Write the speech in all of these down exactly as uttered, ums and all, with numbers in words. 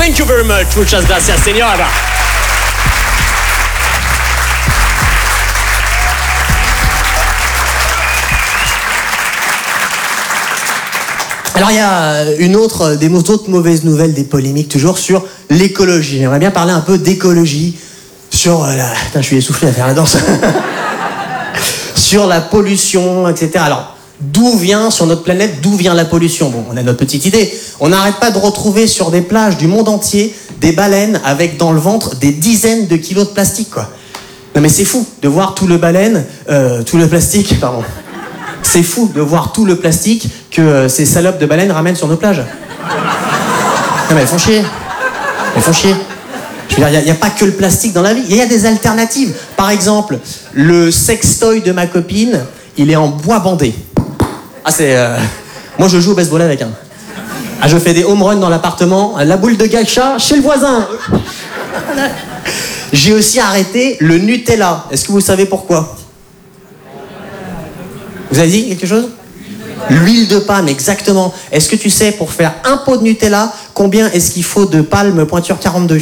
Thank you very much. Muchas gracias, señora. Alors il y a une autre, des autres mauvaises nouvelles, des polémiques toujours sur l'écologie. J'aimerais bien parler un peu d'écologie, sur la... Putain, je suis essoufflé à faire la danse. Sur la pollution, et cetera. Alors, d'où vient, sur notre planète, d'où vient la pollution? Bon, on a notre petite idée. On n'arrête pas de retrouver sur des plages du monde entier des baleines avec dans le ventre des dizaines de kilos de plastique, quoi. Non mais c'est fou de voir tout le baleine, euh, tout le plastique, pardon. C'est fou de voir tout le plastique que euh, ces salopes de baleines ramènent sur nos plages. Non mais elles font chier. Elles font chier. Je veux dire, il n'y a, a pas que le plastique dans la vie. Il y a des alternatives. Par exemple, le sextoy de ma copine, il est en bois bandé. Ah c'est... Euh... Moi je joue au baseball avec. Hein. Ah, je fais des home runs dans l'appartement. La boule de gacha chez le voisin. J'ai aussi arrêté le Nutella. Est-ce que vous savez pourquoi? Vous avez dit quelque chose? L'huile de palme, exactement. Est-ce que tu sais, pour faire un pot de Nutella, combien est-ce qu'il faut de palme pointure quarante-deux?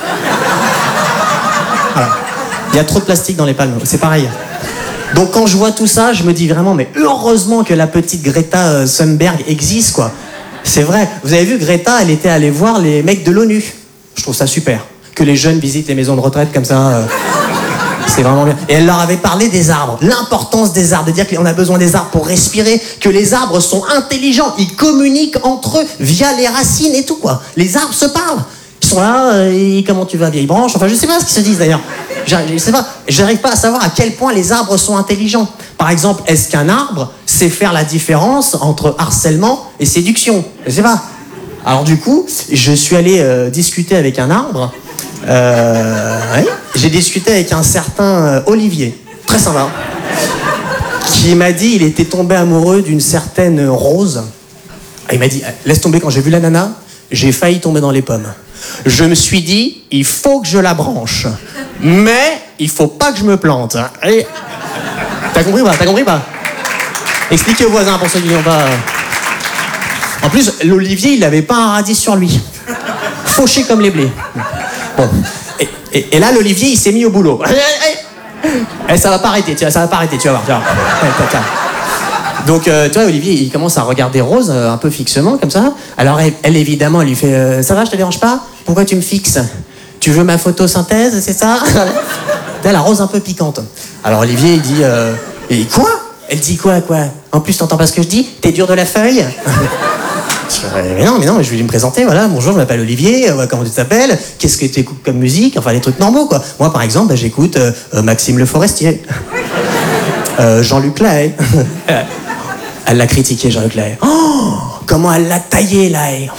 Voilà. Il y a trop de plastique dans les palmes, c'est pareil. Donc quand je vois tout ça, je me dis vraiment, mais heureusement que la petite Greta Thunberg existe, quoi. C'est vrai. Vous avez vu, Greta, elle était allée voir les mecs de l'ONU. Je trouve ça super. Que les jeunes visitent les maisons de retraite comme ça... Euh... C'est vraiment bien. Et elle leur avait parlé des arbres, l'importance des arbres, de dire qu'on a besoin des arbres pour respirer, que les arbres sont intelligents, ils communiquent entre eux via les racines et tout, quoi. Les arbres se parlent. Ils sont là, euh, et comment tu vas, vieille branche? Enfin, je sais pas ce qu'ils se disent d'ailleurs. Je sais pas. J'arrive pas à savoir à quel point les arbres sont intelligents. Par exemple, est-ce qu'un arbre sait faire la différence entre harcèlement et séduction? Je sais pas. Alors du coup, je suis allé euh, discuter avec un arbre. Euh, ouais. J'ai discuté avec un certain euh, Olivier, très sympa, qui m'a dit il était tombé amoureux d'une certaine Rose. Il m'a dit laisse tomber, quand j'ai vu la nana, j'ai failli tomber dans les pommes. Je me suis dit il faut que je la branche, mais il faut pas que je me plante. Et... T'as compris ou pas? T'as compris ou pas? Expliquez aux voisins pour ceux qui n'ont pas. En plus, l'Olivier il avait pas un radis sur lui, fauché comme les blés. Bon. Et, et, et là, l'Olivier, il s'est mis au boulot. Et ça va pas arrêter, tu vois, ça va pas arrêter, tu vas voir. Tu vas voir. Donc, euh, tu vois, Olivier, il commence à regarder Rose euh, un peu fixement, comme ça. Alors, elle, elle évidemment, elle lui fait euh, ça va, je te dérange pas? Pourquoi tu me fixes? Tu veux ma photosynthèse, c'est ça? T'as la Rose un peu piquante. Alors, Olivier, il dit euh, et quoi? Elle dit quoi, quoi? En plus, t'entends pas ce que je dis? T'es dur de la feuille? Mais non, mais non, je vais lui me présenter, voilà, bonjour, je m'appelle Olivier, euh, comment tu t'appelles? Qu'est-ce que tu écoutes comme musique? Enfin, les trucs normaux, quoi. Moi, par exemple, bah, j'écoute euh, euh, Maxime Le Forestier, euh, Jean-Luc Lahaye. Elle l'a critiqué, Jean-Luc Lahaye. Oh, comment elle l'a taillé, Lahaye.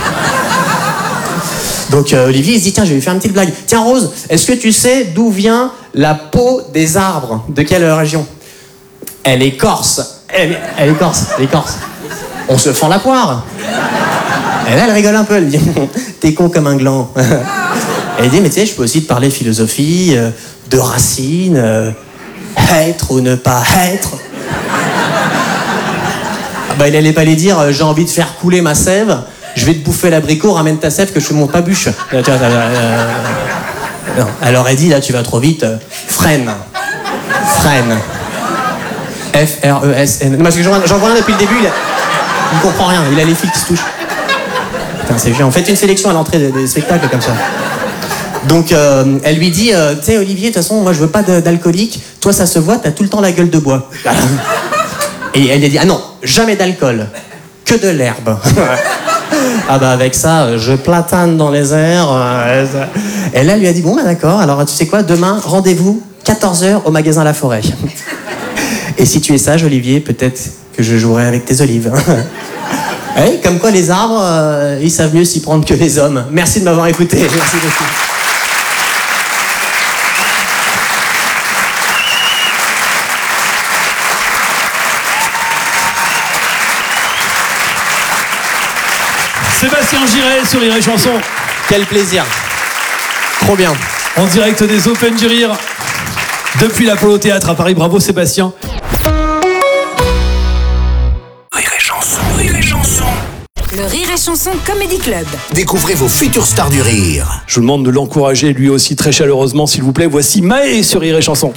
Donc, euh, Olivier, il se dit, tiens, je vais lui faire une petite blague. Tiens, Rose, est-ce que tu sais d'où vient la peau des arbres? De quelle région? Elle est corse. Elle, elle est corse, elle est corse. On se fend la poire. Et là, elle rigole un peu, elle dit « T'es con comme un gland. » Elle dit « Mais tu sais, je peux aussi te parler philosophie, euh, de racines, euh, être ou ne pas être. » Ah bah, il allait pas lui dire euh, « J'ai envie de faire couler ma sève, je vais te bouffer l'abricot, ramène ta sève que je monte pas bûche. » Non. Elle aurait dit « Là, tu vas trop vite, euh, freine. Freine. F R E S N. » Non, parce que j'en vois un depuis le début, il a... Il ne comprend rien, il a les fils qui se touchent. Putain, c'est chiant. Faites une sélection à l'entrée des, des spectacles comme ça. Donc, euh, elle lui dit, euh, tu sais, Olivier, de toute façon, moi, je veux pas d'alcoolique. Toi, ça se voit, t'as tout le temps la gueule de bois. Et elle lui a dit, ah non, jamais d'alcool. Que de l'herbe. Ah bah, avec ça, je platane dans les airs. Et là, elle lui a dit, bon, bah d'accord, alors tu sais quoi, demain, rendez-vous, quatorze heures, au magasin La Forêt. Et si tu es sage, Olivier, peut-être que je jouerai avec tes olives. Ouais, comme quoi les arbres, euh, ils savent mieux s'y prendre que les hommes. Merci de m'avoir écouté. Merci beaucoup. Sébastien Giret sur Rire et Chanson. Quel plaisir. Trop bien. En direct des Open du Rire, depuis l'Apollo Théâtre à Paris. Bravo Sébastien. Rire et Chanson, Rire et Chanson. Le Rire et Chanson Chanson Comedy Club. Découvrez vos futures stars du rire. Je vous demande de l'encourager lui aussi très chaleureusement, s'il vous plaît. Voici Maë sur Rire et Chanson.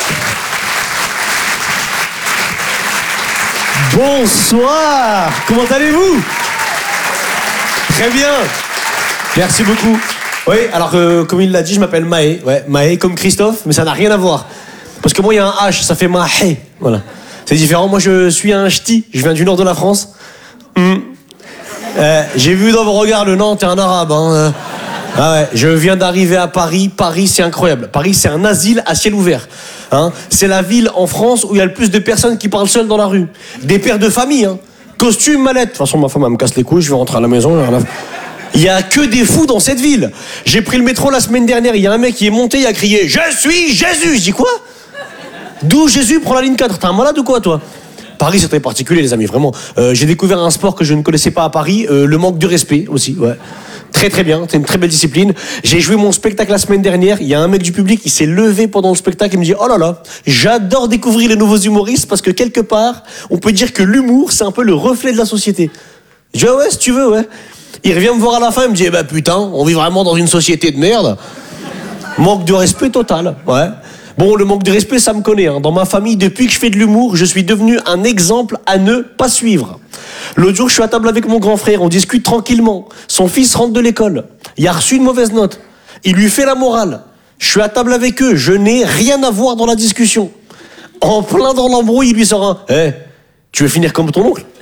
Bonsoir. Comment allez-vous? Très bien. Merci beaucoup. Oui, alors euh, comme il l'a dit, je m'appelle Maë. Ouais, Maë comme Christophe, mais ça n'a rien à voir. Parce que moi, il y a un H, ça fait Mahé. Voilà. C'est différent. Moi, je suis un ch'ti. Je viens du nord de la France. Mmh. Euh, j'ai vu dans vos regards le Nantes, t'es un arabe. Hein. Ah ouais, je viens d'arriver à Paris. Paris, c'est incroyable. Paris, c'est un asile à ciel ouvert. Hein. C'est la ville en France où il y a le plus de personnes qui parlent seules dans la rue. Des pères de famille. Hein. Costume, mallette. De toute façon, ma femme, elle me casse les couilles. Je vais rentrer à la maison. Il y a que des fous dans cette ville. J'ai pris le métro la semaine dernière. Il y a un mec qui est monté, il a crié « Je suis Jésus !» Je dis quoi? D'où Jésus prend la ligne quatre? T'es un malade ou quoi, toi? Paris, c'est très particulier, les amis, vraiment. Euh, j'ai découvert un sport que je ne connaissais pas à Paris, euh, le manque de respect aussi, ouais. Très très bien, c'est une très belle discipline. J'ai joué mon spectacle la semaine dernière, il y a un mec du public, il s'est levé pendant le spectacle et me dit « Oh là là, j'adore découvrir les nouveaux humoristes parce que quelque part, on peut dire que l'humour, c'est un peu le reflet de la société. » Je dis « Ah ouais, si tu veux, ouais. » Il revient me voir à la fin, il me dit eh « Bah putain, on vit vraiment dans une société de merde. » Manque de respect total, ouais. Bon, le manque de respect, ça me connaît. Hein. Dans ma famille, depuis que je fais de l'humour, je suis devenu un exemple à ne pas suivre. L'autre jour, je suis à table avec mon grand frère, on discute tranquillement. Son fils rentre de l'école. Il a reçu une mauvaise note. Il lui fait la morale. Je suis à table avec eux, je n'ai rien à voir dans la discussion. En plein dans l'embrouille, il lui sort un eh, hey, tu veux finir comme ton oncle?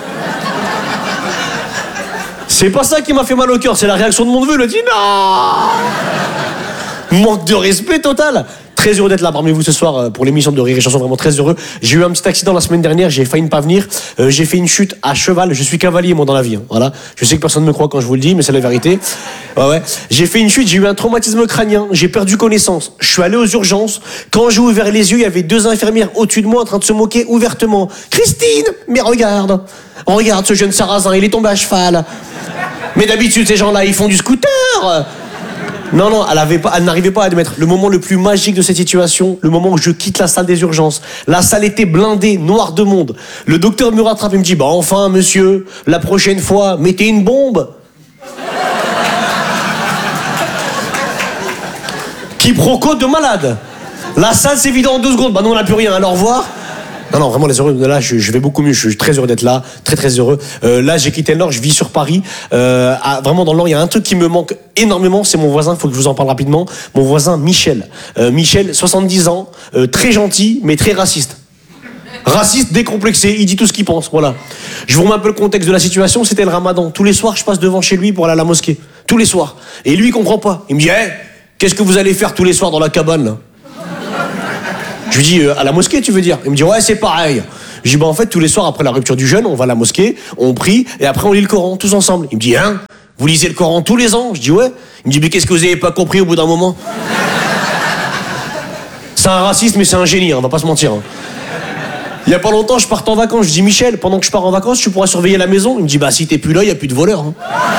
C'est pas ça qui m'a fait mal au cœur, c'est la réaction de mon neveu. Il a dit non. Manque de respect total. Très heureux d'être là parmi vous ce soir pour l'émission de Rire et Chanson, vraiment très heureux. J'ai eu un petit accident la semaine dernière, j'ai failli ne pas venir. Euh, j'ai fait une chute à cheval, je suis cavalier moi dans la vie. Hein. Voilà. Je sais que personne ne me croit quand je vous le dis, mais c'est la vérité. Ouais, ouais. J'ai fait une chute, j'ai eu un traumatisme crânien, j'ai perdu connaissance. Je suis allé aux urgences. Quand j'ai ouvert les yeux, il y avait deux infirmières au-dessus de moi en train de se moquer ouvertement. Christine, mais regarde, regarde ce jeune sarrasin, il est tombé à cheval. Mais d'habitude, ces gens-là, ils font du scooter. Non, non, elle, avait pas, elle n'arrivait pas à admettre. Le moment le plus magique de cette situation, le moment où je quitte la salle des urgences. La salle était blindée, noire de monde. Le docteur me rattrape et me dit « Bah enfin, monsieur, la prochaine fois, mettez une bombe. » Quiproquo de malade. La salle s'est vidée en deux secondes. Bah non, on n'a plus rien, alors au revoir. Non, non, vraiment, les heureux. Là, je, je vais beaucoup mieux. Je suis très heureux d'être là. Très, très heureux. Euh, là, j'ai quitté le Nord. Je vis sur Paris. Euh, à, vraiment, dans le Nord, il y a un truc qui me manque énormément. C'est mon voisin. Il faut que je vous en parle rapidement. Mon voisin, Michel. Euh, Michel, soixante-dix ans. Euh, très gentil, mais très raciste. Raciste, décomplexé. Il dit tout ce qu'il pense. Voilà. Je vous remets un peu le contexte de la situation. C'était le ramadan. Tous les soirs, je passe devant chez lui pour aller à la mosquée. Tous les soirs. Et lui, il comprend pas. Il me dit, hé, hey, qu'est-ce que vous allez faire tous les soirs dans la cabane, là? Je lui dis, euh, à la mosquée, tu veux dire? Il me dit, ouais, c'est pareil. Je dis, bah en fait, tous les soirs, après la rupture du jeûne, on va à la mosquée, on prie, et après on lit le Coran, tous ensemble. Il me dit, hein? Vous lisez le Coran tous les ans? Je dis, ouais. Il me dit, mais qu'est-ce que vous avez pas compris au bout d'un moment? C'est un raciste, mais c'est un génie, hein, on va pas se mentir. Hein. Il y a pas longtemps, je pars en vacances. Je dis, Michel, pendant que je pars en vacances, tu pourras surveiller la maison? Il me dit, bah si t'es plus là, il y a plus de voleurs. Hein.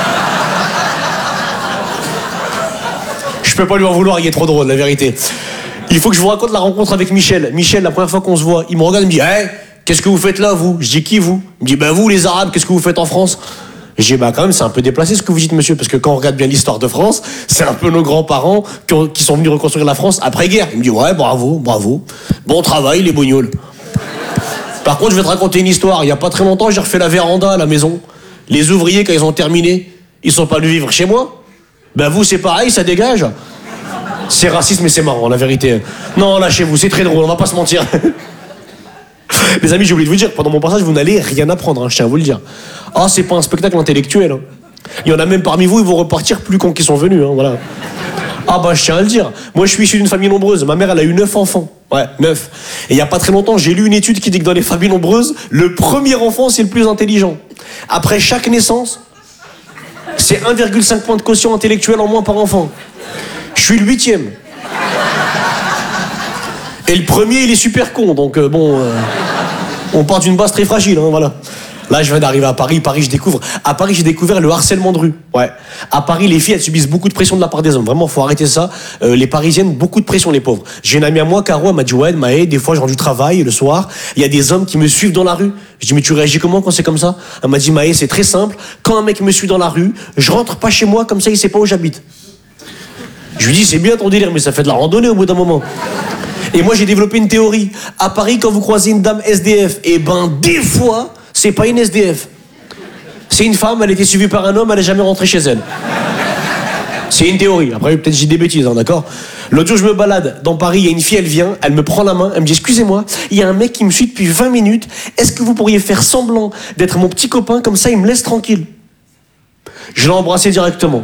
Je peux pas lui en vouloir, il est trop drôle, la vérité. Il faut que je vous raconte la rencontre avec Michel. Michel, la première fois qu'on se voit, il me regarde et me dit, hey, qu'est-ce que vous faites là, vous? Je dis, qui, vous? Il me dit, bah vous, les Arabes, qu'est-ce que vous faites en France? Et je dis, bah quand même, c'est un peu déplacé ce que vous dites, monsieur, parce que quand on regarde bien l'histoire de France, c'est un peu nos grands-parents qui, ont, qui sont venus reconstruire la France après-guerre. Il me dit, ouais, bravo, bravo. Bon travail, les bougnols. Par contre, je vais te raconter une histoire. Il y a pas très longtemps, j'ai refait la véranda à la maison. Les ouvriers, quand ils ont terminé, ils sont pas venus vivre chez moi. Ben vous, c'est pareil, ça dégage. C'est raciste, mais c'est marrant, la vérité. Non, lâchez-vous, c'est très drôle, on va pas se mentir. Les amis, j'ai oublié de vous dire, pendant mon passage, vous n'allez rien apprendre, hein, je tiens à vous le dire. Ah, c'est pas un spectacle intellectuel. Hein. Il y en a même parmi vous, ils vont repartir plus cons qu'ils sont venus, hein, voilà. Ah bah, je tiens à le dire. Moi, je suis issu d'une famille nombreuse. Ma mère, elle a eu neuf enfants. Ouais, neuf. Et il y a pas très longtemps, j'ai lu une étude qui dit que dans les familles nombreuses, le premier enfant, c'est le plus intelligent. Après chaque naissance, c'est un virgule cinq point de quotient intellectuel en moins par enfant. Je suis le huitième. Et le premier, il est super con, donc euh, bon, euh, on part d'une base très fragile, hein, voilà. Là, je viens d'arriver à Paris. Paris, je découvre. À Paris, j'ai découvert le harcèlement de rue. Ouais. À Paris, les filles, elles subissent beaucoup de pression de la part des hommes. Vraiment, faut arrêter ça. Euh, les Parisiennes, beaucoup de pression, les pauvres. J'ai une amie à moi, Caro, elle m'a dit, ouais, Maë, des fois, je rentre du travail le soir. Il y a des hommes qui me suivent dans la rue. Je dis, mais tu réagis comment quand c'est comme ça? Elle m'a dit, Maë, c'est très simple. Quand un mec me suit dans la rue, je rentre pas chez moi, comme ça, il sait pas où j'habite. Je lui dis, c'est bien ton délire, mais ça fait de la randonnée au bout d'un moment. Et moi, j'ai développé une théorie. À Paris, quand vous croisez une dame S D F, eh ben, des fois, c'est pas une S D F. C'est une femme, elle était suivie par un homme, elle est jamais rentrée chez elle. C'est une théorie. Après, peut-être j'ai des bêtises, hein, d'accord? L'autre jour, je me balade dans Paris, il y a une fille, elle vient, elle me prend la main, elle me dit, excusez-moi, il y a un mec qui me suit depuis vingt minutes, est-ce que vous pourriez faire semblant d'être mon petit copain, comme ça, il me laisse tranquille? Je l'ai embrassée directement.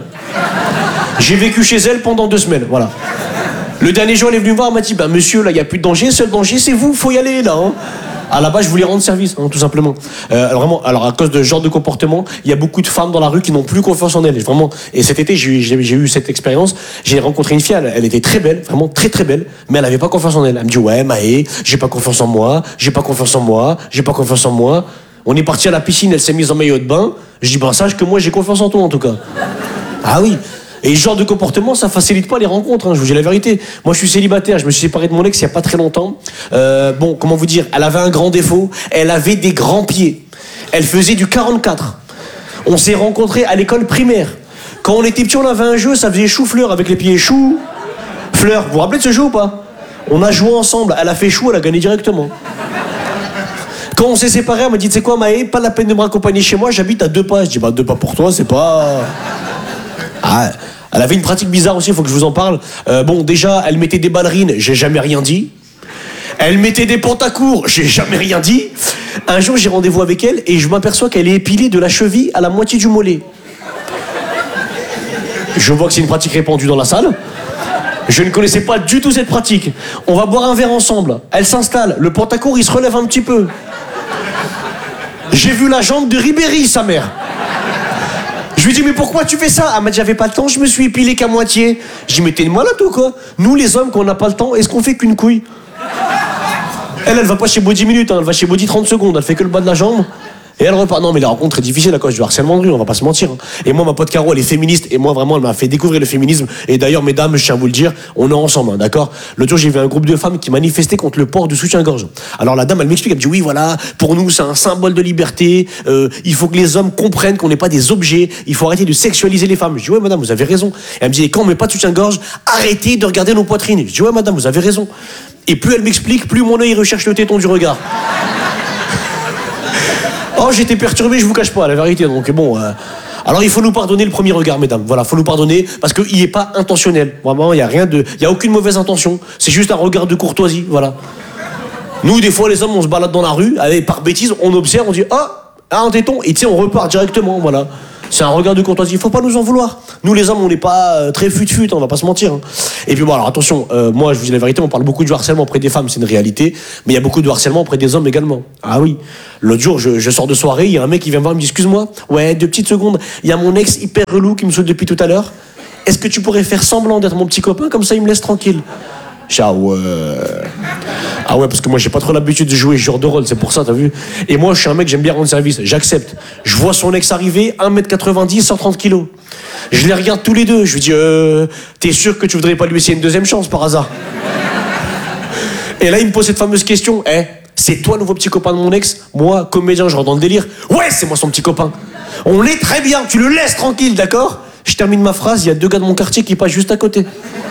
J'ai vécu chez elle pendant deux semaines, voilà. Le dernier jour, elle est venue me voir, elle m'a dit, bah monsieur, là, il n'y a plus de danger, seul danger, c'est vous, faut y aller, là, hein. À la base, je voulais rendre service, hein, tout simplement. Euh, alors vraiment, alors à cause de ce genre de comportement, il y a beaucoup de femmes dans la rue qui n'ont plus confiance en elles. Et vraiment, et cet été, j'ai, j'ai, j'ai eu cette expérience. J'ai rencontré une fille, elle, elle était très belle, vraiment très très belle, mais elle n'avait pas confiance en elle. Elle me dit, ouais, Maë, j'ai pas confiance en moi, j'ai pas confiance en moi, j'ai pas confiance en moi. On est parti à la piscine, elle s'est mise en maillot de bain. Je dis, ben sache que moi, j'ai confiance en toi, en tout cas. Ah oui. Et ce genre de comportement, ça facilite pas les rencontres, hein, je vous dis la vérité. Moi, je suis célibataire, je me suis séparé de mon ex il y a pas très longtemps. Euh, bon, comment vous dire, elle avait un grand défaut, elle avait des grands pieds. Elle faisait du quarante-quatre. On s'est rencontrés à l'école primaire. Quand on était petits, on avait un jeu, ça faisait chou-fleur avec les pieds chou, fleur. Vous vous rappelez de ce jeu ou pas? On a joué ensemble, elle a fait chou, elle a gagné directement. Quand on s'est séparés, elle m'a dit, tu sais quoi, Maë, pas la peine de me raccompagner chez moi, j'habite à deux pas. Je dis, bah deux pas pour toi, c'est pas... Ah, elle avait une pratique bizarre aussi, il faut que je vous en parle. Euh, bon, déjà, elle mettait des ballerines, j'ai jamais rien dit. Elle mettait des pantacours, j'ai jamais rien dit. Un jour, j'ai rendez-vous avec elle et je m'aperçois qu'elle est épilée de la cheville à la moitié du mollet. Je vois que c'est une pratique répandue dans la salle. Je ne connaissais pas du tout cette pratique. On va boire un verre ensemble. Elle s'installe, le pantacourt, il se relève un petit peu. J'ai vu la jambe de Ribéry, sa mère. Je lui dis, mais pourquoi tu fais ça? Elle m'a dit, j'avais pas le temps, je me suis épilé qu'à moitié. Je dis, mais t'es une malade ou quoi? Nous, les hommes, quand on n'a pas le temps, est-ce qu'on fait qu'une couille? Elle, elle va pas chez Body minutes, hein, elle va chez Body trente secondes, elle fait que le bas de la jambe. Et elle repart. Non, mais la rencontre est difficile à cause du harcèlement de rue, on va pas se mentir. Et moi, ma pote Caro, elle est féministe, et moi, vraiment, elle m'a fait découvrir le féminisme. Et d'ailleurs, mesdames, je tiens à vous le dire, on est ensemble, hein, d'accord? L'autre jour, j'ai vu un groupe de femmes qui manifestaient contre le port du soutien-gorge. Alors la dame, elle m'explique, elle me dit, oui, voilà, pour nous, c'est un symbole de liberté, euh, il faut que les hommes comprennent qu'on n'est pas des objets, il faut arrêter de sexualiser les femmes. Je dis, ouais, madame, vous avez raison. Et elle me dit, et quand on met pas de soutien-gorge, arrêtez de regarder nos poitrines. Je dis, ouais, madame, vous avez raison. Et plus elle m'explique, plus mon œil recherche le téton du regard. Oh, j'étais perturbé, je vous cache pas, la vérité. Donc bon, euh... alors il faut nous pardonner le premier regard, mesdames. Voilà, faut nous pardonner parce qu'il n'est pas intentionnel. Vraiment, il y a rien de, il y a aucune mauvaise intention. C'est juste un regard de courtoisie, voilà. Nous, des fois, les hommes, on se balade dans la rue, allez, par bêtise, on observe, on dit ah, ah un téton, et tu sais, on repart directement, voilà. C'est un regard de courtoisie. Il faut pas nous en vouloir. Nous, les hommes, on n'est pas euh, très fut-fut, on va pas se mentir. Hein. Et puis bon, alors attention, euh, moi, je vous dis la vérité, on parle beaucoup du harcèlement auprès des femmes, c'est une réalité, mais il y a beaucoup de harcèlement auprès des hommes également. Ah oui. L'autre jour, je, je sors de soirée, il y a un mec qui vient me voir, il me dit, excuse-moi, ouais, deux petites secondes, il y a mon ex hyper relou qui me saoule depuis tout à l'heure. Est-ce que tu pourrais faire semblant d'être mon petit copain, comme ça, il me laisse tranquille? Ah ouais. Ah ouais, parce que moi j'ai pas trop l'habitude de jouer ce genre de rôle, c'est pour ça, t'as vu. Et moi je suis un mec, j'aime bien rendre service, j'accepte. Je vois son ex arriver, un mètre quatre-vingt-dix, cent trente kilos. Je les regarde tous les deux, je lui dis, euh, t'es sûr que tu voudrais pas lui laisser une deuxième chance par hasard? Et là il me pose cette fameuse question, eh, c'est toi le nouveau petit copain de mon ex? Moi, comédien, je rentre dans le délire. Ouais, c'est moi son petit copain. On l'est très bien, tu le laisses tranquille, d'accord? Je termine ma phrase, il y a deux gars de mon quartier qui passent juste à côté.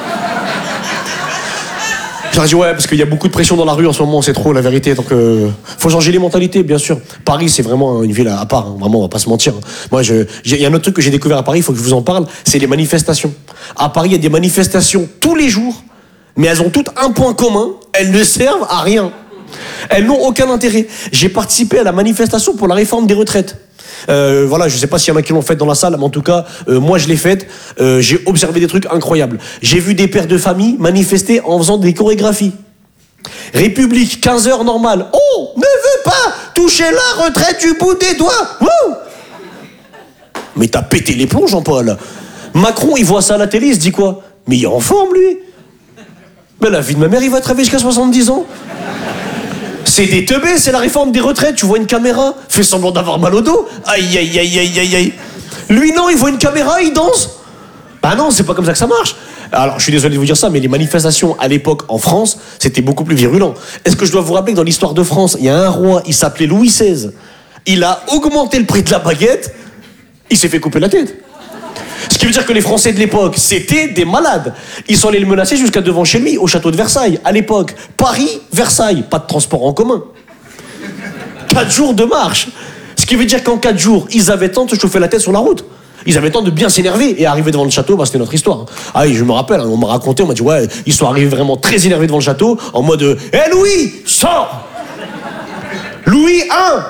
J'ai dit ouais, parce qu'il y a beaucoup de pression dans la rue en ce moment, c'est trop la vérité, donc euh, faut changer les mentalités, bien sûr. Paris, c'est vraiment une ville à part, hein, vraiment, on va pas se mentir. Hein. Moi, il y a un autre truc que j'ai découvert à Paris, il faut que je vous en parle, c'est les manifestations. À Paris, il y a des manifestations tous les jours, mais elles ont toutes un point commun, elles ne servent à rien. Elles n'ont aucun intérêt. J'ai participé à la manifestation pour la réforme des retraites. Euh, voilà, je sais pas s'il y en a qui l'ont faite dans la salle, mais en tout cas, euh, moi je l'ai faite. Euh, j'ai observé des trucs incroyables. J'ai vu des pères de famille manifester en faisant des chorégraphies. République, quinze heures normales. On ne veut pas toucher la retraite du bout des doigts. Wouh! Mais t'as pété les plombs, Jean-Paul. Macron, il voit ça à la télé, il se dit quoi? Mais il est en forme, lui. Mais la vie de ma mère, il va travailler jusqu'à soixante-dix ans. C'est des teubés, c'est la réforme des retraites. Tu vois une caméra, fais semblant d'avoir mal au dos. Aïe, aïe, aïe, aïe, aïe, aïe. Lui, non, il voit une caméra, il danse. Bah non, c'est pas comme ça que ça marche. Alors, je suis désolé de vous dire ça, mais les manifestations à l'époque en France, c'était beaucoup plus virulent. Est-ce que je dois vous rappeler que dans l'histoire de France, il y a un roi, il s'appelait Louis seize. Il a augmenté le prix de la baguette, il s'est fait couper la tête. Ce qui veut dire que les Français de l'époque, c'était des malades. Ils sont allés le menacer jusqu'à devant chez lui, au château de Versailles. À l'époque, Paris, Versailles, pas de transport en commun. Quatre jours de marche. Ce qui veut dire qu'en quatre jours, ils avaient temps de se chauffer la tête sur la route. Ils avaient temps de bien s'énerver et arriver devant le château, bah, c'était notre histoire. Ah oui, je me rappelle, on m'a raconté, on m'a dit ouais, ils sont arrivés vraiment très énervés devant le château, en mode hé hey, Louis, sors. Louis un.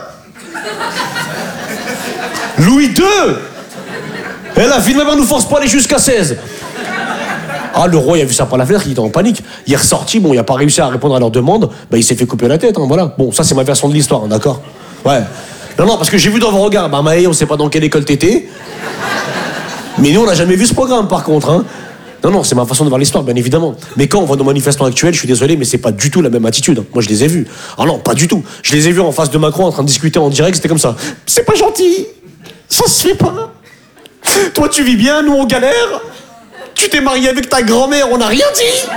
Louis deux. Et la vie de ma mère nous force pas à aller jusqu'à seize. Ah, le roi, il a vu ça par la fenêtre, il était en panique. Il est ressorti, bon, il a pas réussi à répondre à leur demande, bah, il s'est fait couper la tête, hein, voilà. Bon, ça, c'est ma version de l'histoire, hein, d'accord. Ouais. Non, non, parce que j'ai vu dans vos regards, bah, Maë, on sait pas dans quelle école t'étais. Mais nous, on n'a jamais vu ce programme, par contre, hein. Non, non, c'est ma façon de voir l'histoire, bien évidemment. Mais quand on voit nos manifestants actuels, je suis désolé, mais c'est pas du tout la même attitude. Moi, je les ai vus. Ah non, pas du tout. Je les ai vus en face de Macron, en train de discuter en direct, c'était comme ça. C'est pas gentil. Ça se fait pas. Toi, tu vis bien, nous, on galère. Tu t'es marié avec ta grand-mère, on n'a rien dit.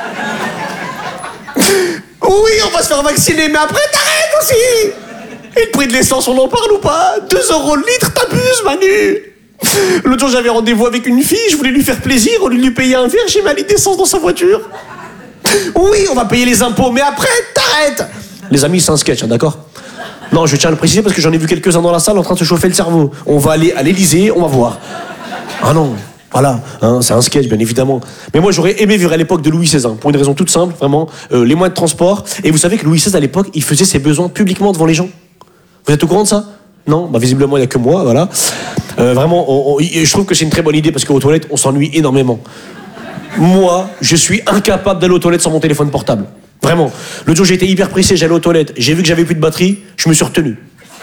Oui, on va se faire vacciner, mais après, t'arrêtes aussi. Et le prix de l'essence, on en parle ou pas? deux euros le litre, t'abuses, Manu. L'autre jour, j'avais rendez-vous avec une fille, je voulais lui faire plaisir, au lieu de lui payer un verre, j'ai mis un litre d'essence dans sa voiture. Oui, on va payer les impôts, mais après, t'arrêtes. Les amis, c'est un sketch, hein, d'accord? Non, je tiens à le préciser parce que j'en ai vu quelques-uns dans la salle en train de se chauffer le cerveau. On va aller à l'Élysée, on va voir. Ah non, voilà, hein, c'est un sketch, bien évidemment. Mais moi, j'aurais aimé vivre à l'époque de Louis seize, hein, pour une raison toute simple, vraiment, euh, les moyens de transport. Et vous savez que Louis seize, à l'époque, il faisait ses besoins publiquement devant les gens. Vous êtes au courant de ça? Non? Bah, visiblement, il n'y a que moi, voilà. Euh, vraiment, on, on, je trouve que c'est une très bonne idée parce qu'aux toilettes, on s'ennuie énormément. Moi, je suis incapable d'aller aux toilettes sans mon téléphone portable. Vraiment. L'autre jour, j'ai été hyper pressé, j'allais aux toilettes, j'ai vu que j'avais plus de batterie, je me suis retenu.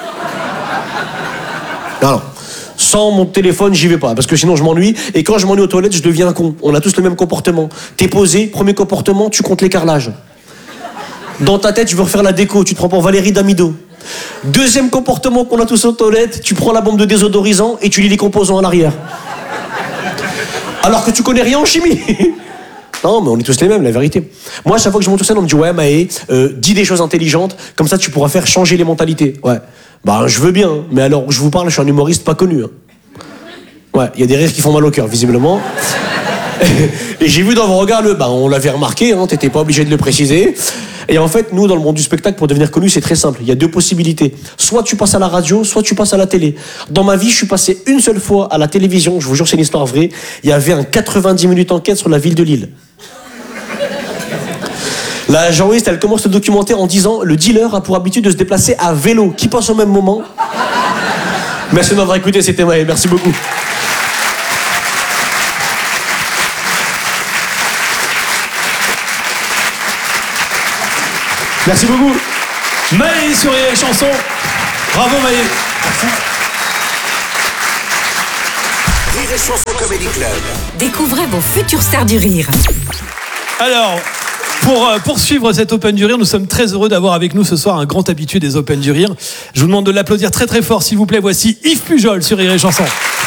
Non, non. Sans mon téléphone, j'y vais pas, parce que sinon je m'ennuie. Et quand je m'ennuie aux toilettes, je deviens un con. On a tous le même comportement. T'es posé, premier comportement, tu comptes les carrelages. Dans ta tête, tu veux refaire la déco, tu te prends pour Valérie Damido. Deuxième comportement qu'on a tous aux toilettes, tu prends la bombe de désodorisant et tu lis les composants à l'arrière. Alors que tu connais rien en chimie. Non, mais on est tous les mêmes, la vérité. Moi, à chaque fois que je monte sur scène, on me dit ouais, Maë, euh, dis des choses intelligentes, comme ça tu pourras faire changer les mentalités. Ouais. Bah, je veux bien, mais alors je vous parle, je suis un humoriste pas connu. Hein. Ouais, il y a des rires qui font mal au cœur, visiblement. Et j'ai vu dans vos regards le, bah, on l'avait remarqué, hein, t'étais pas obligé de le préciser. Et en fait, nous, dans le monde du spectacle, pour devenir connu, c'est très simple. Il y a deux possibilités. Soit tu passes à la radio, soit tu passes à la télé. Dans ma vie, je suis passé une seule fois à la télévision. Je vous jure, c'est une histoire vraie. Il y avait un quatre-vingt-dix minutes enquête sur la ville de Lille. La journaliste, elle commence le documentaire en disant « Le dealer a pour habitude de se déplacer à vélo. Qui passe au même moment ?» Merci de m'avoir écouté, c'était Maë. Merci beaucoup. Merci beaucoup. Maë sur Rire et Chanson. Bravo Maë. Merci. Rire et Chanson Comedy Club. Découvrez vos futures stars du rire. Alors, pour euh, poursuivre cet Open du Rire, nous sommes très heureux d'avoir avec nous ce soir un grand habitué des Open du Rire. Je vous demande de l'applaudir très très fort, s'il vous plaît. Voici Yves Pujol sur Rire et Chanson.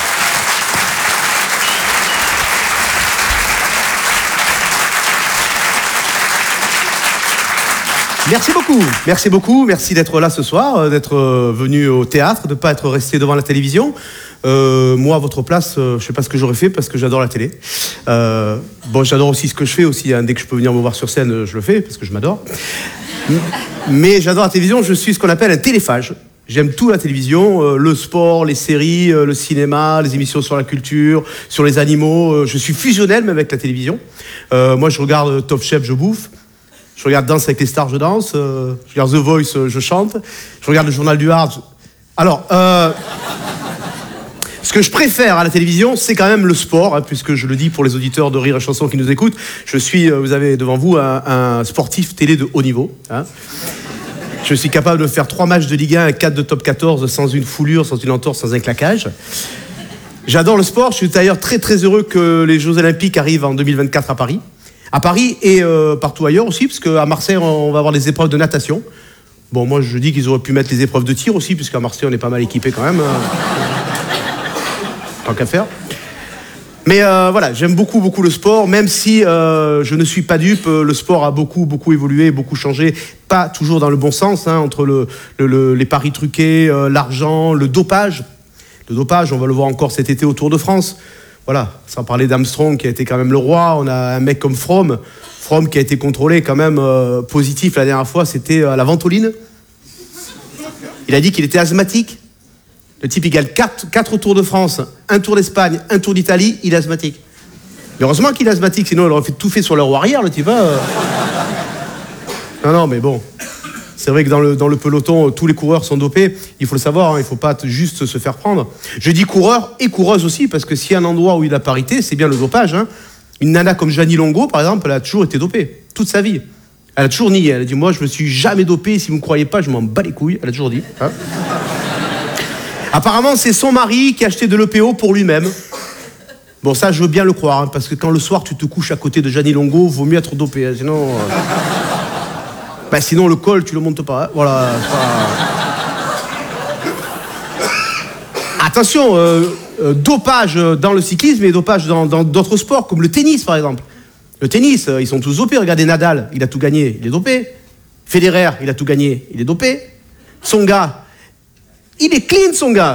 Merci beaucoup, merci beaucoup, merci d'être là ce soir, d'être venu au théâtre, de ne pas être resté devant la télévision. Euh, moi, à votre place, euh, je ne sais pas ce que j'aurais fait parce que j'adore la télé. Euh, bon, j'adore aussi ce que je fais aussi. Hein. Dès que je peux venir me voir sur scène, je le fais parce que je m'adore. Mais j'adore la télévision. Je suis ce qu'on appelle un téléphage. J'aime tout la télévision, euh, le sport, les séries, euh, le cinéma, les émissions sur la culture, sur les animaux. Euh, je suis fusionnel même avec la télévision. Euh, moi, je regarde Top Chef, je bouffe. Je regarde Danse avec les stars, je danse. Euh, je regarde The Voice, euh, je chante. Je regarde le Journal du Hard. Je... Alors, euh, ce que je préfère à la télévision, c'est quand même le sport, hein, puisque je le dis pour les auditeurs de Rire et Chanson qui nous écoutent. Je suis, euh, vous avez devant vous un, un sportif télé de haut niveau. Hein. Je suis capable de faire trois matchs de Ligue un, quatre de top quatorze, sans une foulure, sans une entorse, sans un claquage. J'adore le sport. Je suis d'ailleurs très très heureux que les Jeux Olympiques arrivent en deux mille vingt-quatre à Paris. À Paris et euh, partout ailleurs aussi, parce qu'à Marseille, on va avoir des épreuves de natation. Bon, moi, je dis qu'ils auraient pu mettre les épreuves de tir aussi, puisqu'à Marseille, on est pas mal équipé quand même. Tant qu'à faire. Mais euh, voilà, j'aime beaucoup, beaucoup le sport, même si euh, je ne suis pas dupe. Le sport a beaucoup, beaucoup évolué, beaucoup changé. Pas toujours dans le bon sens, hein, entre le, le, le, les paris truqués, euh, l'argent, le dopage. Le dopage, on va le voir encore cet été au Tour de France. Voilà, sans parler d'Armstrong qui a été quand même le roi. On a un mec comme Froome. Froome qui a été contrôlé quand même euh, positif la dernière fois, c'était à la ventoline. Il a dit qu'il était asthmatique. Le type, il gagne quatre Tours de France, un Tour d'Espagne, un Tour d'Italie, il est asthmatique. Mais heureusement qu'il est asthmatique, sinon il aurait fait tout fait sur leur roue arrière, le type. Hein. Non, non, mais bon. C'est vrai que dans le, dans le peloton, tous les coureurs sont dopés. Il faut le savoir, hein, il ne faut pas juste se faire prendre. Je dis coureurs et coureuses aussi, parce que s'il y a un endroit où il y a la parité, c'est bien le dopage. Hein. Une nana comme Jeannie Longo, par exemple, elle a toujours été dopée, toute sa vie. Elle a toujours nié. Elle a dit, moi, je me suis jamais dopée, si vous ne me croyez pas, je m'en bats les couilles. Elle a toujours dit. Hein. Apparemment, c'est son mari qui a acheté de l'E P O pour lui-même. Bon, ça, je veux bien le croire, hein, parce que quand le soir, tu te couches à côté de Jeannie Longo, vaut mieux être dopé. Hein, sinon, euh... ben, sinon, le col, tu le montes pas. Hein, voilà. Pas... Attention, euh, euh, dopage dans le cyclisme et dopage dans, dans d'autres sports, comme le tennis, par exemple. Le tennis, euh, ils sont tous dopés. Regardez Nadal, il a tout gagné, il est dopé. Federer, il a tout gagné, il est dopé. Tsonga, il est clean, son gars.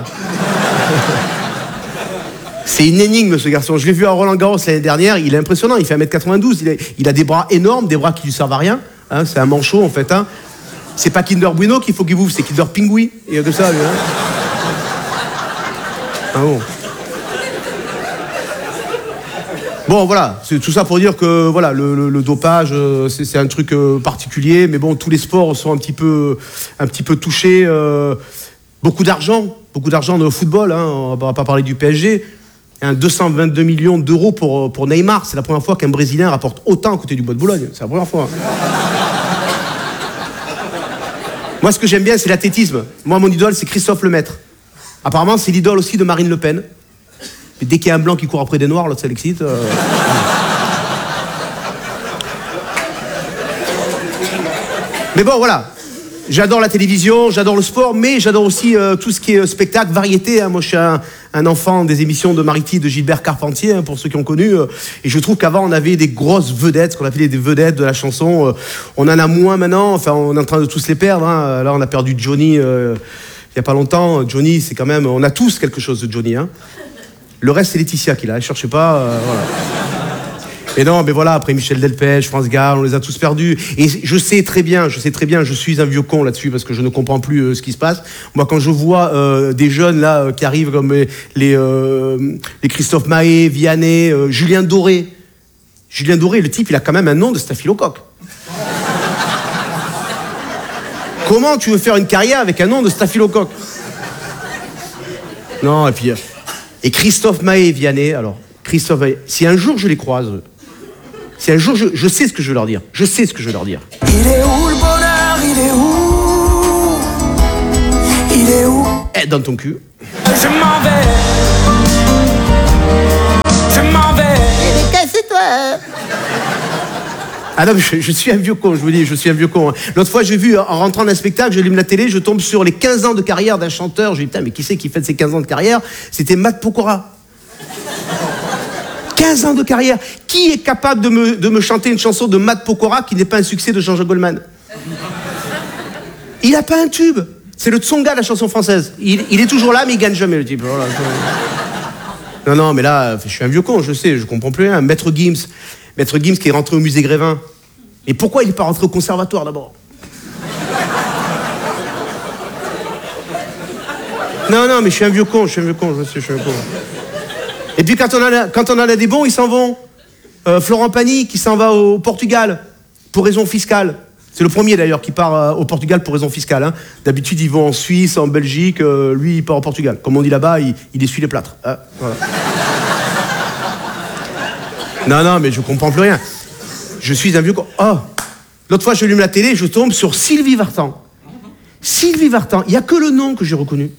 C'est une énigme, ce garçon. Je l'ai vu à Roland-Garros l'année dernière. Il est impressionnant. Il fait un mètre quatre-vingt-douze. Il a, il a des bras énormes, des bras qui lui servent à rien. Hein, c'est un manchot, en fait. Hein. C'est pas Kinder Bueno qu'il faut qu'il bouffe, c'est Kinder Pingui. Et de ça, lui. Hein. Ah bon. Bon, voilà, c'est tout ça pour dire que voilà, le, le, le dopage, c'est, c'est un truc particulier, mais bon, tous les sports sont un petit peu, un petit peu touchés. Euh, beaucoup d'argent, beaucoup d'argent dans le football, hein, on va pas parler du P S G. Un deux cent vingt-deux millions d'euros pour, pour Neymar, c'est la première fois qu'un Brésilien rapporte autant à côté du Bois de Boulogne, c'est la première fois. Moi, ce que j'aime bien, c'est l'athlétisme. Moi, mon idole, c'est Christophe Lemaître. Apparemment, c'est l'idole aussi de Marine Le Pen. Et dès qu'il y a un blanc qui court après des noirs, l'autre, ça l'excite. Euh... Mais bon, voilà. J'adore la télévision, j'adore le sport, mais j'adore aussi euh, tout ce qui est spectacle, variété. Hein. Moi, je suis un, un enfant des émissions de Mariti, de Gilbert Carpentier, hein, pour ceux qui ont connu. Euh, et je trouve qu'avant, on avait des grosses vedettes, ce qu'on appelait des vedettes de la chanson. Euh, on en a moins maintenant. Enfin, on est en train de tous les perdre. Hein. Là, on a perdu Johnny euh, il n'y a pas longtemps. Johnny, c'est quand même... On a tous quelque chose de Johnny. Hein. Le reste, c'est Laetitia qui l'a. Ne cherchez pas. Euh, voilà. Et non, mais voilà, après Michel Delpech, France Gall, on les a tous perdus. Et je sais très bien, je sais très bien, je suis un vieux con là-dessus parce que je ne comprends plus euh, ce qui se passe. Moi, quand je vois euh, des jeunes là euh, qui arrivent comme les, les, euh, les Christophe Mahé, Vianney, euh, Julien Doré. Julien Doré, le type, il a quand même un nom de staphylocoque. Comment tu veux faire une carrière avec un nom de staphylocoque? Non, et puis... Et Christophe Mahé et Vianney, alors, Christophe Mahé, si un jour je les croise... Si un jour, je, je sais ce que je veux leur dire. Je sais ce que je veux leur dire. Il est où le bonheur? Il est où? Il est où? Eh, dans ton cul. Je m'en vais. Je m'en vais. Mais casse-toi. Ah non, mais je, je suis un vieux con, je vous dis, je suis un vieux con. Hein. L'autre fois, j'ai vu, en rentrant d'un spectacle, j'allume la télé, je tombe sur les quinze ans de carrière d'un chanteur. Je dis, putain, mais qui c'est qui fête ses quinze ans de carrière? C'était Matt Pokora. quinze ans de carrière. Qui est capable de me, de me chanter une chanson de Matt Pokora qui n'est pas un succès de Jean-Jacques Goldman? Il n'a pas un tube. C'est le Tsonga de la chanson française. Il, il est toujours là, mais il gagne jamais, le type. Voilà. Non, non, mais là, je suis un vieux con, je sais, je comprends plus rien. Maître Gims. Maître Gims qui est rentré au musée Grévin. Et pourquoi il n'est pas rentré au conservatoire, d'abord? Non, non, mais je suis un vieux con, je suis un vieux con, je sais, je suis un con. Et puis quand on en a, quand on en a des bons, ils s'en vont. Euh, Florent Pagny qui s'en va au Portugal pour raison fiscale. C'est le premier d'ailleurs qui part euh, au Portugal pour raison fiscale. Hein. D'habitude, ils vont en Suisse, en Belgique. Euh, lui, il part au Portugal. Comme on dit là-bas, il, il essuie les plâtres. Hein, voilà. Non, non, mais je comprends plus rien. Je suis un vieux con. Oh, l'autre fois, je allume la télé, je tombe sur Sylvie Vartan. Sylvie Vartan, il n'y a que le nom que j'ai reconnu.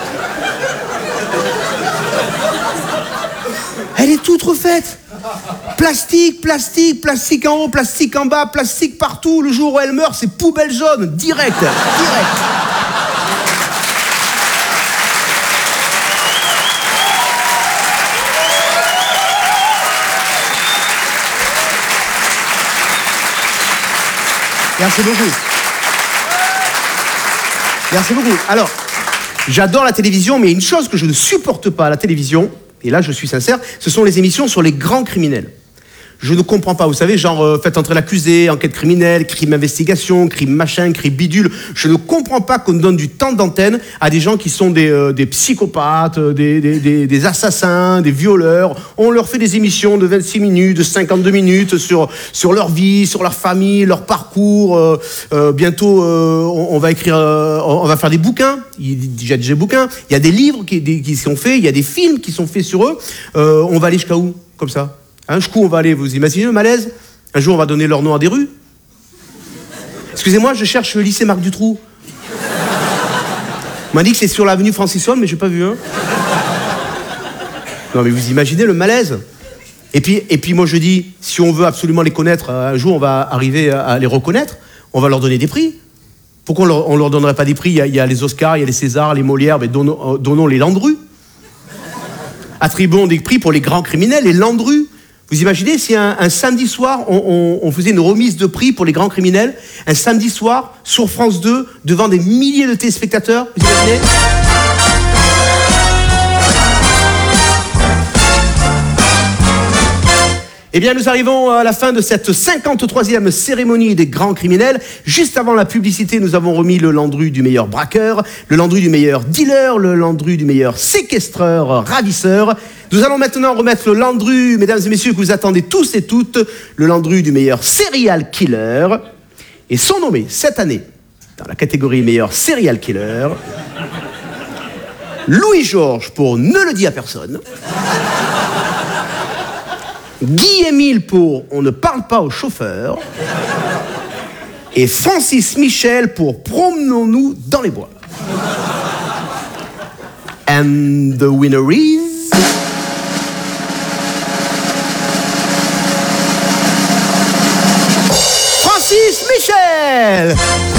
Elle est toute refaite. Plastique, plastique, plastique en haut, plastique en bas, plastique partout. Le jour où elle meurt, c'est poubelle jaune, direct, direct. Merci beaucoup. Merci beaucoup. Alors, j'adore la télévision, mais une chose que je ne supporte pas à la télévision, et là je suis sincère, ce sont les émissions sur les grands criminels. Je ne comprends pas, vous savez, genre euh, faites entrer l'accusé, enquête criminelle, crime investigation, crime machin, crime bidule. Je ne comprends pas qu'on donne du temps d'antenne à des gens qui sont des, euh, des psychopathes, des, des, des, des assassins, des violeurs. On leur fait des émissions de vingt-six minutes, de cinquante-deux minutes sur, sur leur vie, sur leur famille, leur parcours. Euh, euh, bientôt, euh, on, on va écrire, euh, on va faire des bouquins. Il y a déjà des bouquins. Il y a des livres qui, des, qui sont faits. Il y a des films qui sont faits sur eux. Euh, on va aller jusqu'à où, comme ça? Un coup, on va aller, vous imaginez le malaise? Un jour, on va donner leur nom à des rues. Excusez-moi, je cherche le lycée Marc Dutroux. On m'a dit que c'est sur l'avenue Francis Holm, mais j'ai pas vu un. Non, mais vous imaginez le malaise? Et puis, et puis moi, je dis, si on veut absolument les connaître, un jour, on va arriver à les reconnaître, on va leur donner des prix. Pourquoi on leur, on leur donnerait pas des prix? Il y, a, il y a les Oscars, il y a les Césars, les Molières, mais donnons, donnons les Landru. Attribuons des prix pour les grands criminels, les Landru. Vous imaginez si un, un samedi soir, on, on, on faisait une remise de prix pour les grands criminels, un samedi soir, sur France deux, devant des milliers de téléspectateurs, vous imaginez? Eh bien, nous arrivons à la fin de cette cinquante-troisième cérémonie des grands criminels. Juste avant la publicité, nous avons remis le Landru du meilleur braqueur, le Landru du meilleur dealer, le Landru du meilleur séquestreur, ravisseur. Nous allons maintenant remettre le Landru, mesdames et messieurs, que vous attendez tous et toutes, le Landru du meilleur serial killer. Et sont nommés cette année, dans la catégorie meilleur serial killer, Louis-Georges pour Ne le dit à personne, Guy-Émile pour On ne parle pas au chauffeur, et Francis Michel pour Promenons-nous dans les bois. And the winner is... Francis Michel.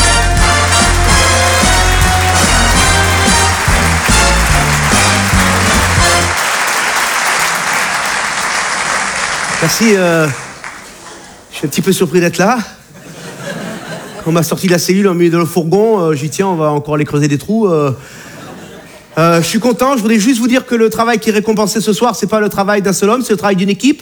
Merci, euh, je suis un petit peu surpris d'être là. On m'a sorti de la cellule en milieu de le fourgon, euh, j'ai dit tiens, on va encore aller creuser des trous. Euh, euh, je suis content, je voudrais juste vous dire que le travail qui est récompensé ce soir, c'est pas le travail d'un seul homme, c'est le travail d'une équipe.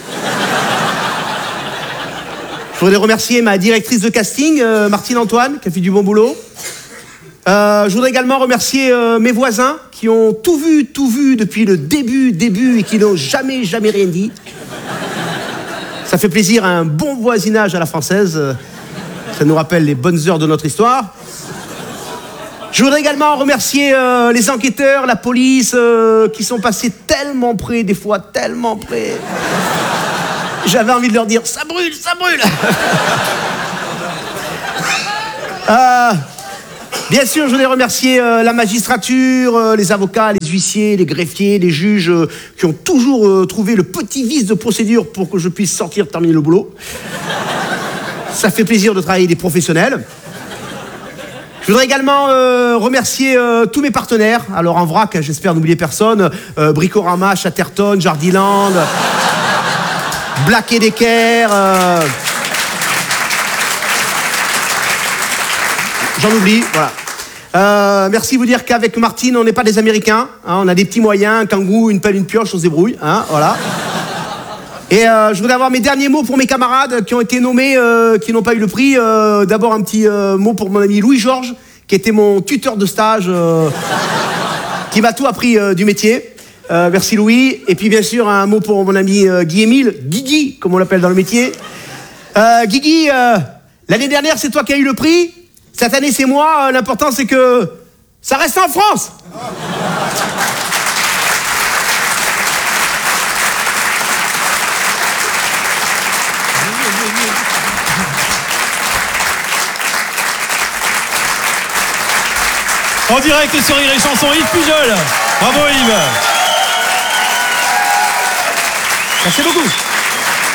Je voudrais remercier ma directrice de casting, euh, Martine Antoine, qui a fait du bon boulot. Euh, je voudrais également remercier euh, mes voisins, qui ont tout vu, tout vu depuis le début, début, et qui n'ont jamais, jamais rien dit. Ça fait plaisir, un bon voisinage à la française. Ça nous rappelle les bonnes heures de notre histoire. Je voudrais également remercier euh, les enquêteurs, la police, euh, qui sont passés tellement près, des fois tellement près. J'avais envie de leur dire, ça brûle, ça brûle. euh, bien sûr, je voudrais remercier euh, la magistrature, euh, les avocats, les huissiers, les greffiers, les juges, euh, qui ont toujours euh, trouvé le petit vice de procédure pour que je puisse sortir, terminer le boulot. Ça fait plaisir de travailler avec des professionnels. Je voudrais également euh, remercier euh, tous mes partenaires. Alors en vrac, j'espère n'oublier personne. Euh, Bricorama, Chatterton, Jardiland, Black et Decker. Euh... J'en oublie, voilà. Euh, merci de vous dire qu'avec Martine, on n'est pas des Américains. Hein, on a des petits moyens, un kangou, une pelle, une pioche, on se débrouille. Hein, voilà. Et euh, je voudrais avoir mes derniers mots pour mes camarades qui ont été nommés, euh, qui n'ont pas eu le prix. Euh, D'abord un petit euh, mot pour mon ami Louis-Georges, qui était mon tuteur de stage, euh, qui m'a tout appris euh, du métier. Euh, merci Louis. Et puis bien sûr un mot pour mon ami euh, Guy-Émile, Guigui, comme on l'appelle dans le métier. Euh, Guigui, euh, l'année dernière c'est toi qui as eu le prix. Cette année c'est moi. L'important c'est que ça reste en France. En direct sur Rire et Chanson, Yves Pujol. Bravo Yves. Merci beaucoup.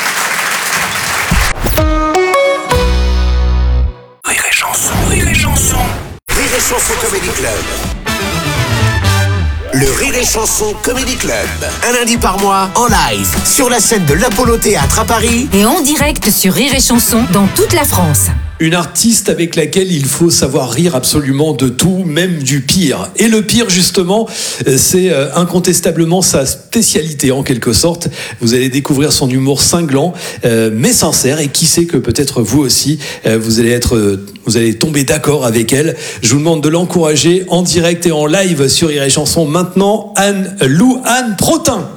Chanson Comedy Club. Un lundi par mois, en live, sur la scène de l'Apollo Théâtre à Paris. Et en direct sur Rire et Chanson dans toute la France. Une artiste avec laquelle il faut savoir rire absolument de tout, même du pire. Et le pire, justement, c'est incontestablement sa spécialité, en quelque sorte. Vous allez découvrir son humour cinglant, euh, mais sincère. Et qui sait que peut-être vous aussi, euh, vous allez être, euh, vous allez tomber d'accord avec elle. Je vous demande de l'encourager en direct et en live sur Rire et Chanson. Maintenant, Anne Lou Anne Protin.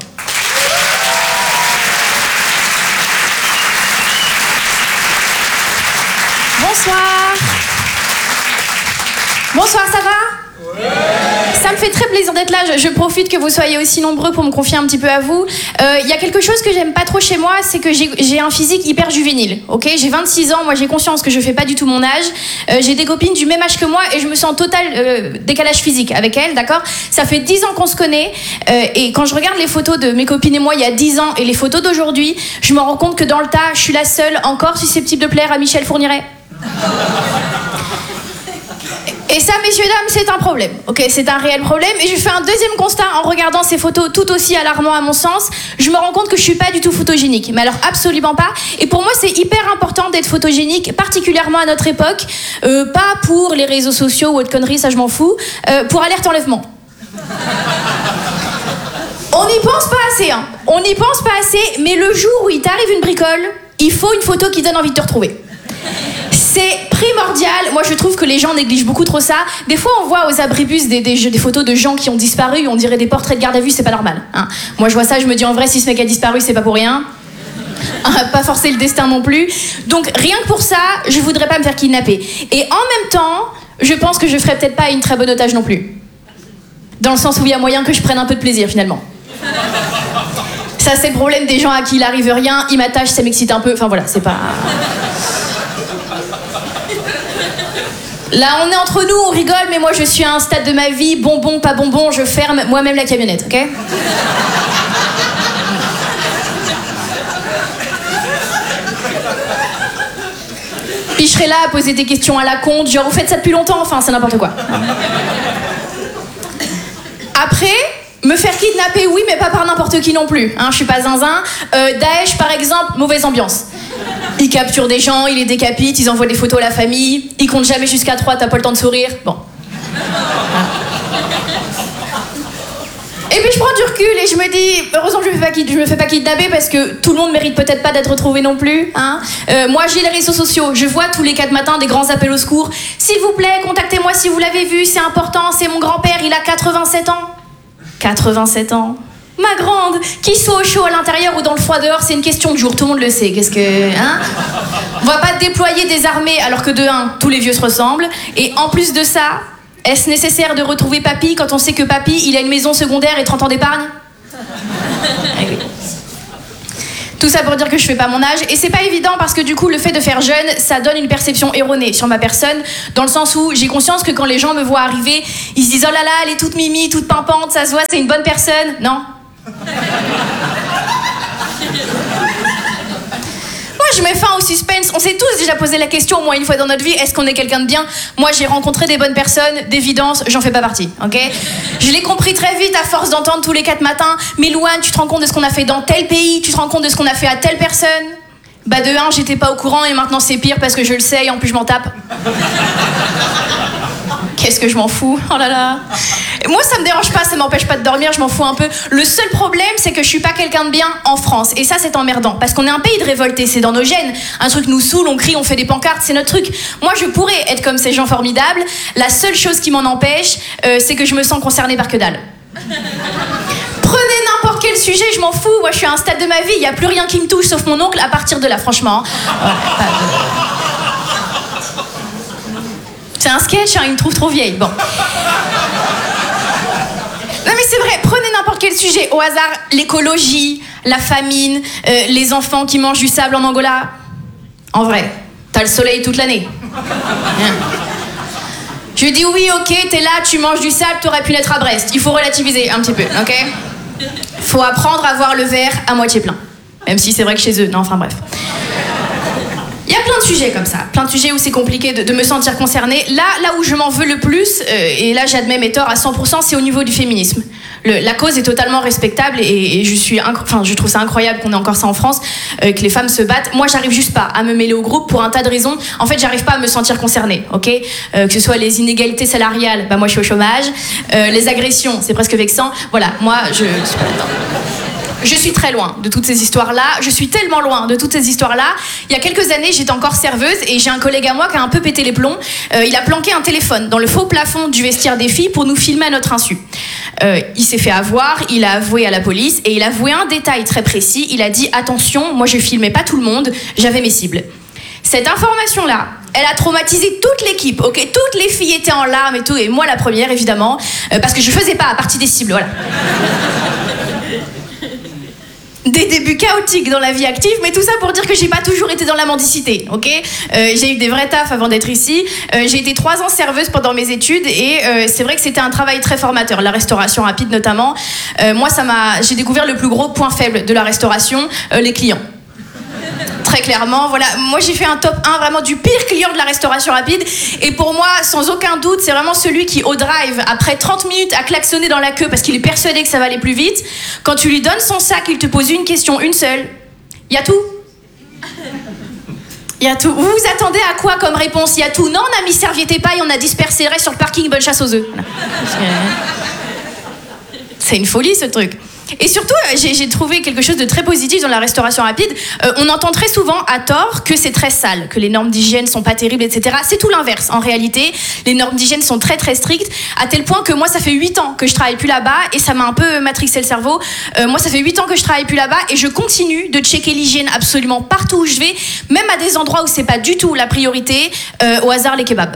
Bonsoir. Bonsoir, ça va ? Ouais. Ça me fait très plaisir d'être là. Je, je profite que vous soyez aussi nombreux pour me confier un petit peu à vous. Il euh, y a quelque chose que j'aime pas trop chez moi, c'est que j'ai un physique hyper juvénile. Ok, j'ai vingt-six ans, moi j'ai conscience que je fais pas du tout mon âge. Euh, j'ai des copines du même âge que moi et je me sens total euh, décalage physique avec elles, d'accord ? Ça fait dix ans qu'on se connaît euh, et quand je regarde les photos de mes copines et moi il y a dix ans et les photos d'aujourd'hui, je me rends compte que dans le tas, je suis la seule encore susceptible de plaire à Michel Fourniret. Et ça, messieurs, dames, c'est un problème. Ok, c'est un réel problème. Et je fais un deuxième constat en regardant ces photos tout aussi alarmants à mon sens. Je me rends compte que je suis pas du tout photogénique. Mais alors, absolument pas. Et pour moi, c'est hyper important d'être photogénique, particulièrement à notre époque. Euh, pas pour les réseaux sociaux ou autre conneries, ça je m'en fous. Euh, pour alerte enlèvement. On n'y pense pas assez, hein. On n'y pense pas assez, mais le jour où il t'arrive une bricole, il faut une photo qui donne envie de te retrouver. C'est primordial. Moi, je trouve que les gens négligent beaucoup trop ça. Des fois, on voit aux abribus des, des, des photos de gens qui ont disparu. On dirait des portraits de garde à vue, c'est pas normal. Hein. Moi, je vois ça, je me dis en vrai, si ce mec a disparu, c'est pas pour rien. Pas forcer le destin non plus. Donc, rien que pour ça, je voudrais pas me faire kidnapper. Et en même temps, je pense que je ferais peut-être pas une très bonne otage non plus. Dans le sens où il y a moyen que je prenne un peu de plaisir, finalement. Ça, c'est le problème des gens à qui il arrive rien. Ils m'attachent, ça m'excite un peu. Enfin, voilà, c'est pas... Là, on est entre nous, on rigole, mais moi, je suis à un stade de ma vie, bonbon, pas bonbon, je ferme moi-même la camionnette, ok ? Puis je serai là à poser des questions à la con, genre, vous faites ça depuis longtemps, enfin, c'est n'importe quoi. Après... Me faire kidnapper, oui, mais pas par n'importe qui non plus. Hein, je suis pas zinzin. Euh, Daesh, par exemple, mauvaise ambiance. Ils capturent des gens, ils les décapitent, ils envoient des photos à la famille, ils comptent jamais jusqu'à trois, t'as pas le temps de sourire. Bon. Et puis je prends du recul et je me dis, heureusement que je me fais pas, je me fais pas kidnapper parce que tout le monde mérite peut-être pas d'être retrouvé non plus. Hein. Euh, moi, j'ai les réseaux sociaux, je vois tous les quatre matins des grands appels au secours. S'il vous plaît, contactez-moi si vous l'avez vu, c'est important, c'est mon grand-père, il a quatre-vingt-sept ans. quatre-vingt-sept ans. Ma grande, qu'il soit au chaud à l'intérieur ou dans le froid dehors, c'est une question de jour, tout le monde le sait. Qu'est-ce que... Hein? On va pas déployer des armées alors que de un, tous les vieux se ressemblent. Et en plus de ça, est-ce nécessaire de retrouver papy quand on sait que papy, il a une maison secondaire et trente ans d'épargne? Ah oui. Tout ça pour dire que je fais pas mon âge. Et c'est pas évident parce que du coup, le fait de faire jeune, ça donne une perception erronée sur ma personne, dans le sens où j'ai conscience que quand les gens me voient arriver, ils se disent « Oh là là, elle est toute mimi, toute pimpante, ça se voit, c'est une bonne personne. » Non. Moi, je mets fin au suspense. On s'est tous déjà posé la question au moins une fois dans notre vie, est-ce qu'on est quelqu'un de bien? Moi, j'ai rencontré des bonnes personnes, d'évidence, j'en fais pas partie, ok? Je l'ai compris très vite à force d'entendre tous les quatre matins. Mais Louane, tu te rends compte de ce qu'on a fait dans tel pays? Tu te rends compte de ce qu'on a fait à telle personne? Bah de un, j'étais pas au courant et maintenant c'est pire parce que je le sais et en plus je m'en tape. Qu'est-ce que je m'en fous? Oh là là. Et moi, ça me dérange pas, ça m'empêche pas de dormir, je m'en fous un peu. Le seul problème, c'est que je suis pas quelqu'un de bien en France. Et ça, c'est emmerdant. Parce qu'on est un pays de révoltés, c'est dans nos gènes. Un truc nous saoule, on crie, on fait des pancartes, c'est notre truc. Moi, je pourrais être comme ces gens formidables. La seule chose qui m'en empêche, euh, c'est que je me sens concernée par que dalle. Prenez n'importe quel sujet, je m'en fous. Moi, je suis à un stade de ma vie, il y a plus rien qui me touche sauf mon oncle à partir de là, franchement. Ouais, pas de... C'est un sketch, hein, il me trouve trop vieille. Bon. Non mais c'est vrai, prenez n'importe quel sujet au hasard, l'écologie, la famine, euh, les enfants qui mangent du sable en Angola. En vrai, t'as le soleil toute l'année. Hein. Je lui dis oui, ok, t'es là, tu manges du sable, t'aurais pu naître à Brest. Il faut relativiser un petit peu, ok? Faut apprendre à voir le verre à moitié plein. Même si c'est vrai que chez eux, non, enfin bref. Il y a plein de sujets comme ça, plein de sujets où c'est compliqué de, de me sentir concernée. Là, là où je m'en veux le plus, euh, et là j'admets mes torts à cent pour cent, c'est au niveau du féminisme. Le, la cause est totalement respectable et, et je suis, enfin, je trouve ça incroyable qu'on ait encore ça en France, euh, que les femmes se battent. Moi, j'arrive juste pas à me mêler au groupe pour un tas de raisons. En fait, j'arrive pas à me sentir concernée, ok euh, Que ce soit les inégalités salariales, bah moi je suis au chômage. Euh, les agressions, c'est presque vexant. Voilà, moi je suis pas là-dedans. Je suis très loin de toutes ces histoires-là. Je suis tellement loin de toutes ces histoires-là. Il y a quelques années, j'étais encore serveuse et j'ai un collègue à moi qui a un peu pété les plombs. Euh, il a planqué un téléphone dans le faux plafond du vestiaire des filles pour nous filmer à notre insu. Euh, il s'est fait avoir, il a avoué à la police et il a avoué un détail très précis. Il a dit « Attention, moi je filmais pas tout le monde, j'avais mes cibles ». Cette information-là, elle a traumatisé toute l'équipe, ok ? Toutes les filles étaient en larmes et tout, et moi la première évidemment, euh, parce que je faisais pas partie des cibles, voilà. Des débuts chaotiques dans la vie active, mais tout ça pour dire que j'ai pas toujours été dans la mendicité, ok ? euh, J'ai eu des vrais tafs avant d'être ici. Euh, j'ai été trois ans serveuse pendant mes études et euh, c'est vrai que c'était un travail très formateur, la restauration rapide notamment. Euh, moi, ça m'a, j'ai découvert le plus gros point faible de la restauration, euh, les clients. Très clairement, voilà. Moi, j'ai fait un top un vraiment du pire client de la restauration rapide. Et pour moi, sans aucun doute, c'est vraiment celui qui, au drive, après trente minutes, a klaxonné dans la queue parce qu'il est persuadé que ça va aller plus vite. Quand tu lui donnes son sac, il te pose une question, une seule. Y a tout ? Y a tout. Vous vous attendez à quoi comme réponse ? Y a tout. Non, on a mis serviette et paille, on a dispersé le reste sur le parking, bonne chasse aux œufs. Voilà. C'est une folie, ce truc. Et surtout, j'ai, j'ai trouvé quelque chose de très positif dans la restauration rapide. Euh, on entend très souvent, à tort, que c'est très sale, que les normes d'hygiène sont pas terribles, et cetera. C'est tout l'inverse. En réalité, les normes d'hygiène sont très très strictes, à tel point que moi, ça fait huit ans que je travaille plus là-bas, et ça m'a un peu matrixé le cerveau. Euh, moi, ça fait huit ans que je travaille plus là-bas, et je continue de checker l'hygiène absolument partout où je vais, même à des endroits où c'est pas du tout la priorité, euh, au hasard les kebabs.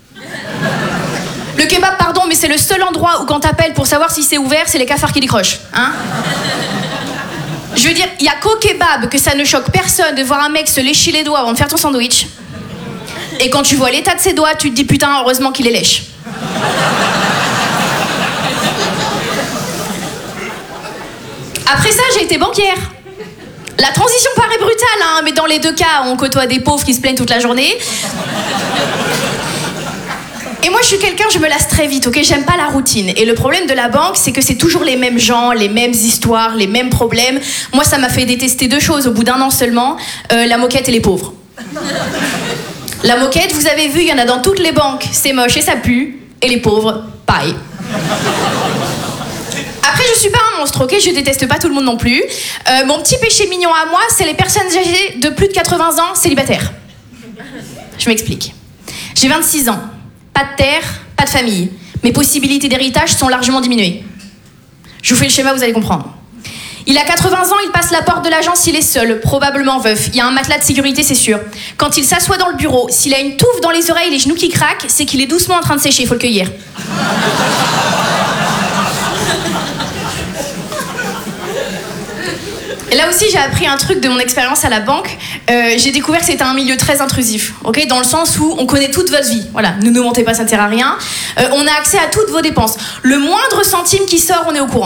Le kebab, pardon, mais c'est le seul endroit où quand t'appelles pour savoir si c'est ouvert, c'est les cafards qui décrochent, hein. Je veux dire, il y a qu'au kebab que ça ne choque personne de voir un mec se lécher les doigts avant de faire ton sandwich. Et quand tu vois l'état de ses doigts, tu te dis putain, heureusement qu'il les lèche. Après ça, j'ai été banquière. La transition paraît brutale, hein, mais dans les deux cas, on côtoie des pauvres qui se plaignent toute la journée. Et moi, je suis quelqu'un, je me lasse très vite, ok ? J'aime pas la routine. Et le problème de la banque, c'est que c'est toujours les mêmes gens, les mêmes histoires, les mêmes problèmes. Moi, ça m'a fait détester deux choses au bout d'un an seulement, euh, la moquette et les pauvres. La moquette, vous avez vu, il y en a dans toutes les banques. C'est moche et ça pue. Et les pauvres, pareil. Après, je suis pas un monstre, ok ? Je déteste pas tout le monde non plus. Euh, mon petit péché mignon à moi, c'est les personnes âgées de plus de quatre-vingts ans célibataires. Je m'explique. J'ai vingt-six ans. Pas de terre, pas de famille. Mes possibilités d'héritage sont largement diminuées. Je vous fais le schéma, vous allez comprendre. Il a quatre-vingts ans, il passe la porte de l'agence, il est seul, probablement veuf. Il y a un matelas de sécurité, c'est sûr. Quand il s'assoit dans le bureau, s'il a une touffe dans les oreilles et les genoux qui craquent, c'est qu'il est doucement en train de sécher, il faut le cueillir. Et là aussi, j'ai appris un truc de mon expérience à la banque. Euh, j'ai découvert que c'était un milieu très intrusif, ok ? Dans le sens où on connaît toute votre vie. Voilà, ne nous mentez pas, ça ne sert à rien. Euh, on a accès à toutes vos dépenses. Le moindre centime qui sort, on est au courant.